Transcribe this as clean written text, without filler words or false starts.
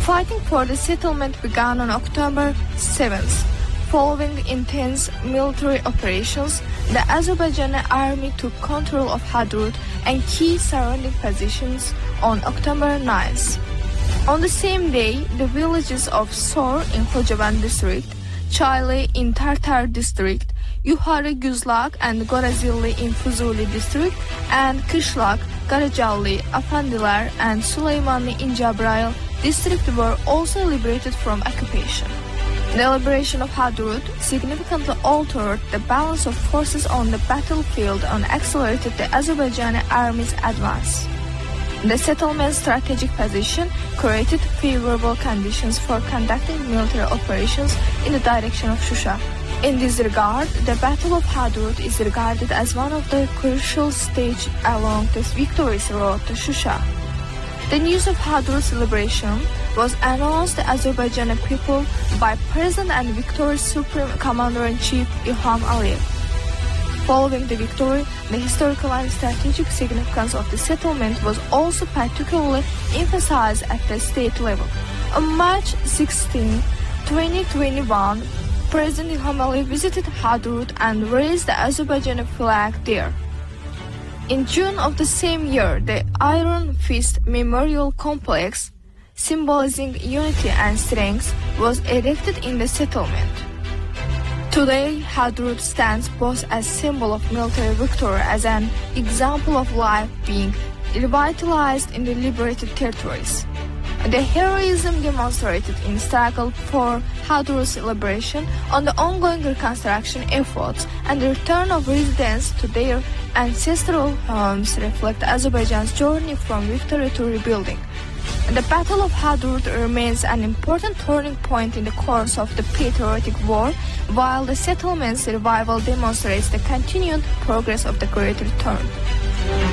Fighting for the settlement began on October 7th. Following intense military operations, the Azerbaijani army took control of Hadrut and key surrounding positions on October 9th. On the same day, the villages of Sor in Khojavand district, Çaylı in Tartar district, Yuhari Güzlak and Gorazilli in Fuzuli district, and Kışlak, Karajalli, Afandiler and Süleymanlı in Jabrail district were also liberated from occupation. The liberation of Hadrut significantly altered the balance of forces on the battlefield and accelerated the Azerbaijani army's advance. The settlement's strategic position created favorable conditions for conducting military operations in the direction of Shusha. In this regard, the Battle of Hadrut is regarded as one of the crucial stages along this victorious road to Shusha. The news of Hadrut's liberation was announced to the Azerbaijani people by President and victorious Supreme Commander-in-Chief Ilham Aliyev. Following the victory, the historical and strategic significance of the settlement was also particularly emphasized at the state level. On March 16, 2021, President Ilham Aliyev visited Hadrut and raised the Azerbaijani flag there. In June of the same year, the Iron Fist Memorial Complex, symbolizing unity and strength, was erected in the settlement. Today, Hadrut stands both as symbol of military victory as an example of life being revitalized in the liberated territories. The heroism demonstrated in struggle for Hadrut's liberation, on the ongoing reconstruction efforts, and the return of residents to their ancestral homes reflect Azerbaijan's journey from victory to rebuilding. The Battle of Hadrut remains an important turning point in the course of the patriotic war, while the settlement's revival demonstrates the continued progress of the Great Return.